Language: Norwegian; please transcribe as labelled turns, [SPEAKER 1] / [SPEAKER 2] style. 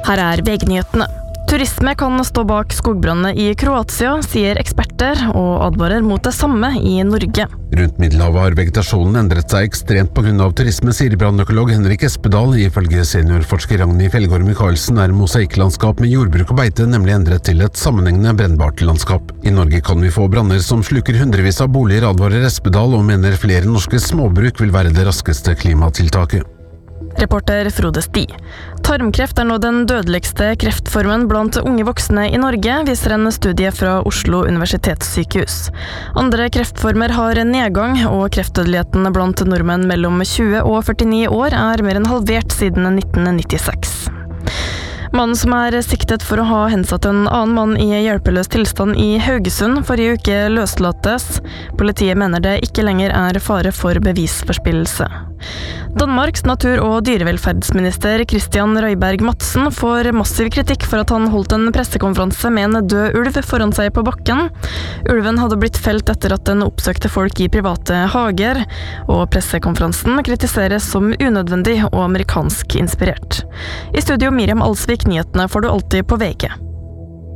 [SPEAKER 1] Her VG-nyhetene. Turisme kan stå bak skogbrannene i Kroatia, sier eksperter, og advarer mot det samme i Norge.
[SPEAKER 2] Rundt Middelhavet har vegetasjonen endret seg ekstremt på grunn av turisme, sier brannøkolog Henrik Espedal. Ifølge seniorforsker Ragnhild Fjellgaard Michaelsen mosaikklandskap med jordbruk og beite nemlig endret til et sammenhengende brennbart landskap. I Norge kan vi få branner som sluker hundrevis av boliger, advarer Espedal, og mener flere norske småbruk vil være det raskeste klimatiltaket.
[SPEAKER 1] Reporter Frode Sti. Tarmkreft nå den dødeligste kreftformen blant unge voksne i Norge, viser en studie fra Oslo universitetssykehus. Andre kreftformer har nedgang, og kreftdødeligheten blant nordmenn mellom 20 og 49 år mer enn halvert siden 1996. Mannen som siktet for å ha hensatt en annen mann i hjelpeløs tilstand i Haugesund forrige uke løslates. Politiet mener det ikke lenger fare for bevisforspillelse. Danmarks natur- og dyrevelferdsminister Christian Røyberg Madsen får massiv kritikk for at han holdt en pressekonferanse med en død ulv foran seg på bakken. Ulven hadde blitt felt etter at den oppsøkte folk i private hager, og pressekonferansen kritiseres som unødvendig og amerikansk inspirert. I studio Miriam Alsvik, nyhetene får du alltid på VG.